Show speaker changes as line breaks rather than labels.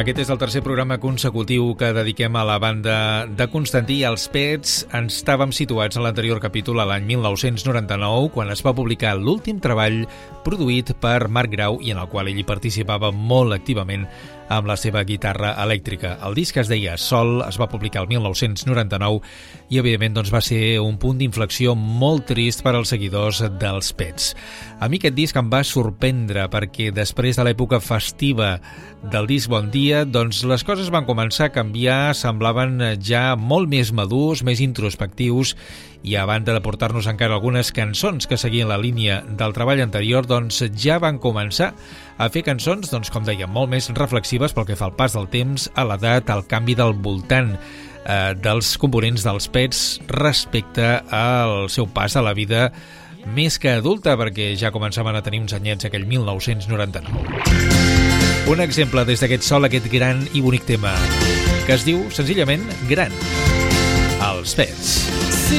Aquest és el tercer programa consecutiu que dediquem a la banda de Constantí i als Pets. Ens estàvem situats en l'anterior capítol a l'any 1999, quan es va publicar l'últim treball produït per Marc Grau i en el qual ell hi participava molt activament amb la seva guitarra elèctrica. El disc es deia Sol, es va publicar el 1999 i, evidentment, doncs, va ser un punt d'inflexió molt trist per als seguidors dels Pets. A mi aquest disc em va sorprendre perquè després de l'època festiva del disc Bon Dia, doncs les coses van començar a canviar, semblaven ja molt més madurs, més introspectius, i a banda de portar-nos encara algunes cançons que seguien la línia del treball anterior, doncs ja van començar a fer cançons, doncs, com dèiem, molt més reflexives pel que fa al pas del temps, a l'edat, al canvi del voltant dels components dels Pets respecte al seu pas a la vida més que adulta, perquè ja començaven a tenir uns anyets aquell 1999. Un exemple des d'aquest Sol, aquest gran i bonic tema, que es diu, senzillament, Gran. Els Pets.